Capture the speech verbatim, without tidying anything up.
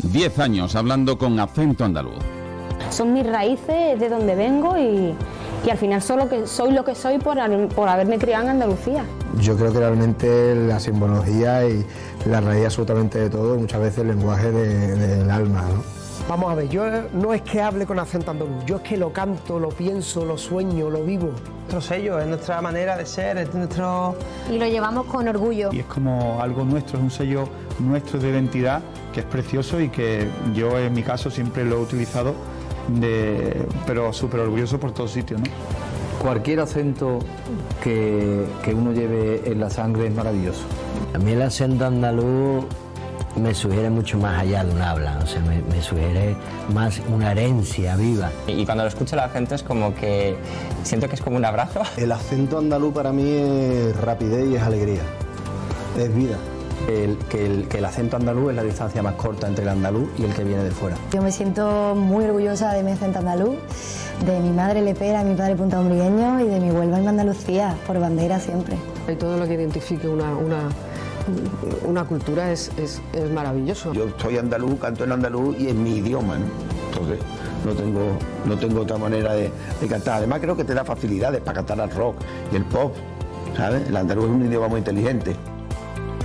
Diez años hablando con acento andaluz. Son mis raíces, de donde vengo y, y al final soy lo que soy, lo que soy por, por haberme criado en Andalucía. Yo creo que realmente la simbología y la raíz absolutamente de todo, muchas veces el lenguaje de, del alma, ¿no? Vamos a ver, yo no es que hable con acento andaluz, yo es que lo canto, lo pienso, lo sueño, lo vivo. Nuestro sello, es nuestra manera de ser, es nuestro... Y lo llevamos con orgullo. Y es como algo nuestro, es un sello nuestro de identidad que es precioso y que yo en mi caso siempre lo he utilizado, de, pero súper orgulloso por todos sitios, ¿no? Cualquier acento que, que uno lleve en la sangre es maravilloso. A mí el acento andaluz me sugiere mucho más allá de un habla, o sea, me, me sugiere más una herencia viva. Y cuando lo escucha la gente es como que siento que es como un abrazo. El acento andaluz para mí es rapidez y es alegría, es vida. El, que, el, que el acento andaluz es la distancia más corta entre el andaluz y el que viene de fuera. Yo me siento muy orgullosa de mi acento andaluz, de mi madre lepera, mi padre puntaumbrigueño y de mi Huelva en Andalucía, por bandera siempre. Y todo lo que identifique una, una, una cultura es, es, es maravilloso. Yo soy andaluz, canto en andaluz y es mi idioma, ¿no? Entonces no tengo, no tengo otra manera de, de cantar. Además creo que te da facilidades para cantar al rock y el pop, ¿sabes? El andaluz es un idioma muy inteligente.